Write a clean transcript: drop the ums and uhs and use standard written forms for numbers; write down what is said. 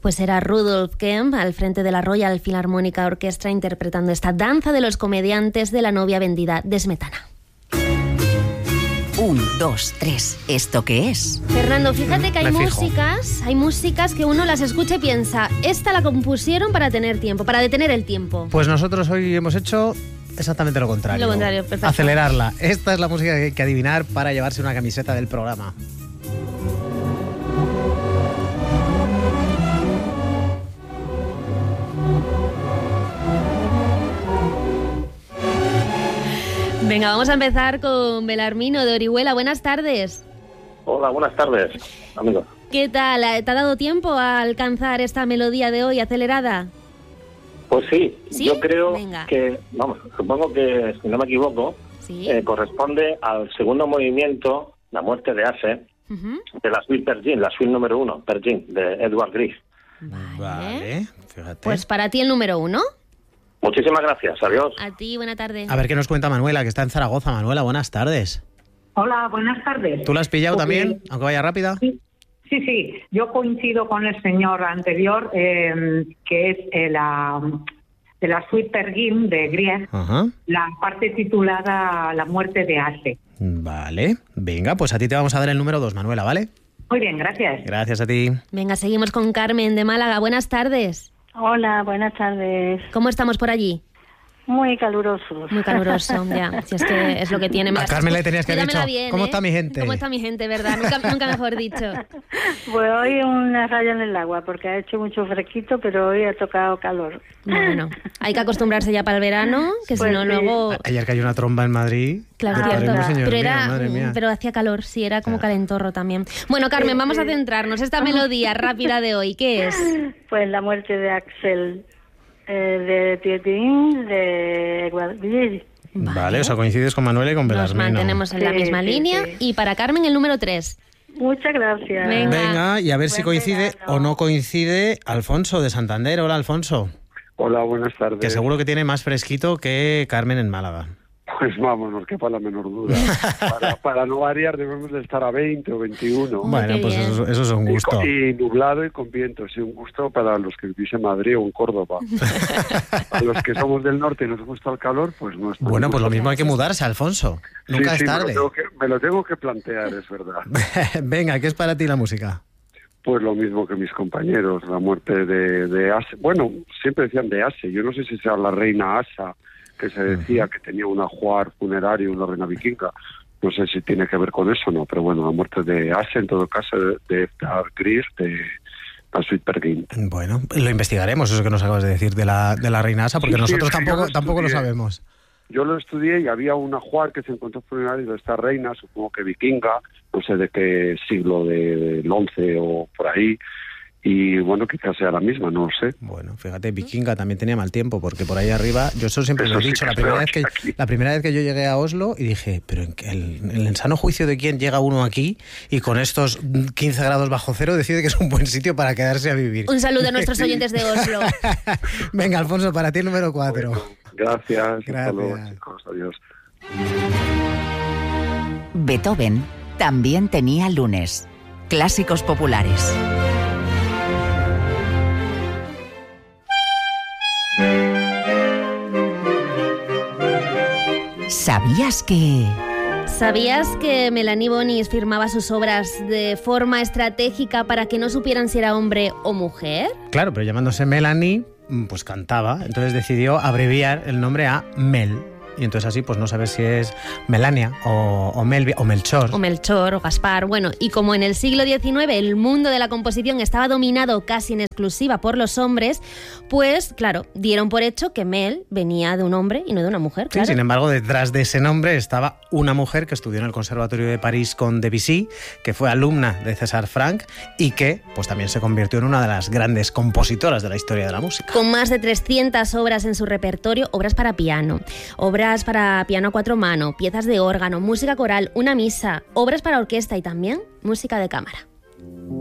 Pues era Rudolf Kemp al frente de la Royal Philharmonic Orchestra interpretando esta danza de los comediantes de la novia vendida de Smetana. 1, 2, 3. ¿Esto qué es? Fernando, fíjate que hay músicas que uno las escucha y piensa, esta la compusieron para tener tiempo, para detener el tiempo. Pues nosotros hoy hemos hecho exactamente lo contrario. Perfecto. Acelerarla. Esta es la música que hay que adivinar para llevarse una camiseta del programa. Venga, vamos a empezar con Belarmino de Orihuela. Buenas tardes. Hola, buenas tardes, amigo. ¿Qué tal? ¿Te ha dado tiempo a alcanzar esta melodía de hoy acelerada? Pues sí, ¿Sí? Yo creo Venga. que, supongo que, si no me equivoco, ¿Sí? Corresponde al segundo movimiento, La muerte de Ace, de la suite Pergin, la suite número 1, Pergin, de Edward Grieg. Vale, fíjate. Pues para ti el número 1. Muchísimas gracias, adiós. A ti, buena tarde. A ver qué nos cuenta Manuela, que está en Zaragoza. Manuela, buenas tardes. Hola, buenas tardes. ¿Tú la has pillado Porque- también, aunque vaya rápida? Sí. Yo coincido con el señor anterior, que es de la suite Pergin de Grieg, Ajá. la parte titulada La muerte de Ace. Vale, venga, pues a ti te vamos a dar el número 2, Manuela, ¿vale? Muy bien, gracias. Gracias a ti. Venga, seguimos con Carmen de Málaga. Buenas tardes. Hola, buenas tardes. ¿Cómo estamos por allí? Muy calurosos. Muy caluroso, ya. Si es que es lo que tiene. A Carmen le tenías que haber dicho, Bien, ¿cómo está mi gente? ¿Cómo está mi gente, verdad? Nunca mejor dicho. Pues hoy una raya en el agua, porque ha hecho mucho fresquito, pero hoy ha tocado calor. Bueno, hay que acostumbrarse ya para el verano, que Pues si no sí. luego... Ayer cayó una tromba en Madrid. Claro, Madre cierto. mía, señor Pero, mío, madre mía. pero hacía calor, sí, era como calentorro también. Bueno, Carmen, vamos a centrarnos. Esta melodía rápida de hoy, ¿qué es? Pues la muerte de Axel, de Tietín, de Guadalquivir. Vale, o sea, coincides con Manuela y con Nos Belarmino. mantenemos en la Sí, misma sí, línea. sí. Y para Carmen, el número 3. Muchas gracias. Venga, y a ver si Buen coincide verano. o no coincide Alfonso de Santander. Hola, Alfonso. Hola, buenas tardes. Que seguro que tiene más fresquito que Carmen en Málaga. Pues vámonos, que para la menor duda. para no variar debemos de estar a 20 o 21. Bueno, qué pues bien. eso es un gusto. Y nublado y con viento. Sí, un gusto para los que vivís en Madrid o en Córdoba. A los que somos del norte y nos gusta el calor, pues no está. Bueno, pues lo mismo hay que mudarse, Alfonso. Nunca Sí, es tarde. me lo tengo que plantear, es verdad. Venga, ¿qué es para ti la música? Pues lo mismo que mis compañeros, la muerte de Ase. Bueno, siempre decían de Ase. Yo no sé si sea la reina Asa, que se decía que tenía un ajuar funerario, una reina vikinga. No sé si tiene que ver con eso o no, pero bueno, la muerte de Ase, en todo caso, de Edward Grieg, de la suite Pergin. Bueno, lo investigaremos, eso que nos acabas de decir de la reina Asa, porque Sí, nosotros es que yo tampoco lo estudié. sabemos. Yo lo estudié y había un ajuar que se encontró funerario de esta reina, supongo que vikinga, no sé de qué siglo, del 11 o por ahí, y bueno, quizás sea la misma, no lo sé. Bueno, fíjate, vikinga también tenía mal tiempo, porque por ahí arriba, yo eso siempre lo Eso he sí dicho, que la primera es aquí. vez que yo llegué a Oslo y dije, pero en el sano juicio de quién llega uno aquí y con estos 15 grados bajo cero decide que es un buen sitio para quedarse a vivir. Un saludo a nuestros oyentes de Oslo. Venga, Alfonso, para ti el número 4. Bueno, gracias. Hasta luego, Gracias. chicos. Adiós. Beethoven también tenía lunes. Clásicos populares. ¿Sabías que...? ¿Sabías que Melanie Bonis firmaba sus obras de forma estratégica para que no supieran si era hombre o mujer? Claro, pero llamándose Melanie, pues cantaba, entonces decidió abreviar el nombre a Mel. Y entonces así pues no sabes si es Melania o Melvia o Melchor. O Melchor o Gaspar. Bueno, y como en el siglo XIX el mundo de la composición estaba dominado casi en exclusiva por los hombres, pues claro, dieron por hecho que Mel venía de un hombre y no de una mujer. Claro. Sí, sin embargo, detrás de ese nombre estaba una mujer que estudió en el Conservatorio de París con Debussy, que fue alumna de César Franck y que pues también se convirtió en una de las grandes compositoras de la historia de la música. Con más de 300 obras en su repertorio, obras para piano, obras para piano a 4 manos, piezas de órgano, música coral, una misa, obras para orquesta y también música de cámara.